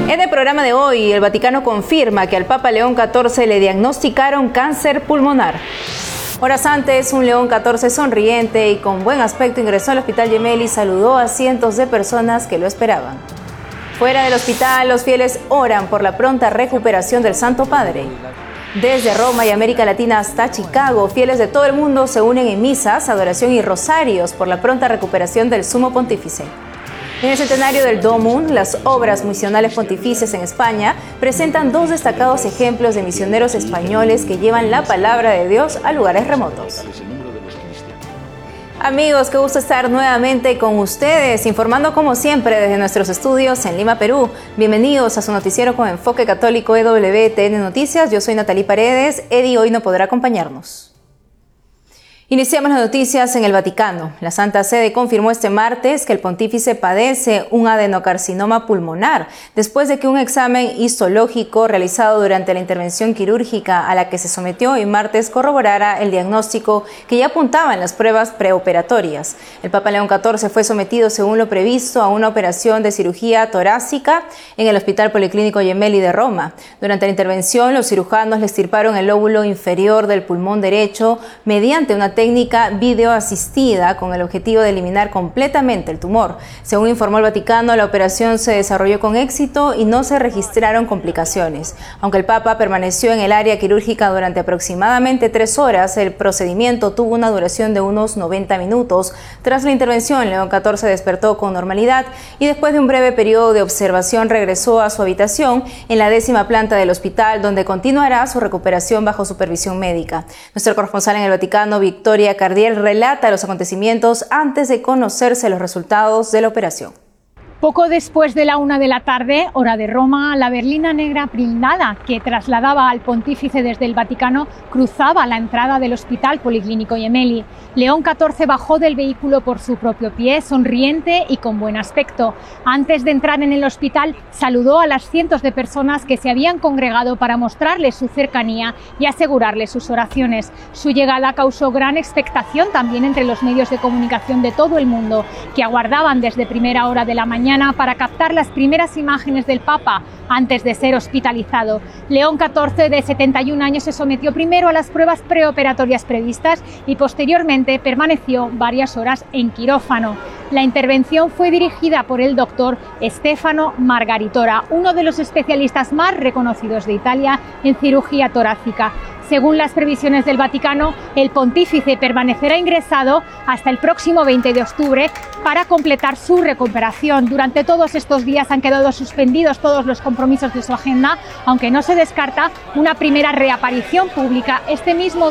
En el programa de hoy, el Vaticano confirma que al Papa León XIV le diagnosticaron cáncer pulmonar. Horas antes, un León XIV sonriente y con buen aspecto ingresó al Hospital Gemelli y saludó a cientos de personas que lo esperaban. Fuera del hospital, los fieles oran por la pronta recuperación del Santo Padre. Desde Roma y América Latina hasta Chicago, fieles de todo el mundo se unen en misas, adoración y rosarios por la pronta recuperación del Sumo Pontífice. En el centenario del Domum, las obras misionales pontificias en España presentan dos destacados ejemplos de misioneros españoles que llevan la palabra de Dios a lugares remotos. Amigos, qué gusto estar nuevamente con ustedes, informando como siempre desde nuestros estudios en Lima, Perú. Bienvenidos a su noticiero con enfoque católico EWTN Noticias. Yo soy Natalie Paredes. Eddie hoy no podrá acompañarnos. Iniciamos las noticias en el Vaticano. La Santa Sede confirmó este martes que el pontífice padece un adenocarcinoma pulmonar después de que un examen histológico realizado durante la intervención quirúrgica a la que se sometió el martes corroborara el diagnóstico que ya apuntaba en las pruebas preoperatorias. El Papa León XIV fue sometido, según lo previsto, a una operación de cirugía torácica en el Hospital Policlínico Gemelli de Roma. Durante la intervención, los cirujanos le extirparon el lóbulo inferior del pulmón derecho mediante una técnica videoasistida con el objetivo de eliminar completamente el tumor. Según informó el Vaticano, la operación se desarrolló con éxito y no se registraron complicaciones. Aunque el Papa permaneció en el área quirúrgica durante aproximadamente 3 horas, el procedimiento tuvo una duración de unos 90 minutos. Tras la intervención, León XIV despertó con normalidad y después de un breve periodo de observación regresó a su habitación en la 10ª planta del hospital, donde continuará su recuperación bajo supervisión médica. Nuestro corresponsal en el Vaticano, Victoria Cardiel, relata los acontecimientos antes de conocerse los resultados de la operación. Poco después de la 1 de la tarde, hora de Roma, la berlina negra blindada que trasladaba al pontífice desde el Vaticano cruzaba la entrada del Hospital Policlínico Gemelli. León XIV bajó del vehículo por su propio pie, sonriente y con buen aspecto. Antes de entrar en el hospital, saludó a las cientos de personas que se habían congregado para mostrarle su cercanía y asegurarle sus oraciones. Su llegada causó gran expectación también entre los medios de comunicación de todo el mundo, que aguardaban desde primera hora de la mañana para captar las primeras imágenes del Papa antes de ser hospitalizado. León XIV, de 71 años, se sometió primero a las pruebas preoperatorias previstas y posteriormente permaneció varias horas en quirófano. La intervención fue dirigida por el doctor Stefano Margaritora, uno de los especialistas más reconocidos de Italia en cirugía torácica. Según las previsiones del Vaticano, el pontífice permanecerá ingresado hasta el próximo 20 de octubre para completar su recuperación. Durante todos estos días han quedado suspendidos todos los compromisos de su agenda, aunque no se descarta una primera reaparición pública este mismo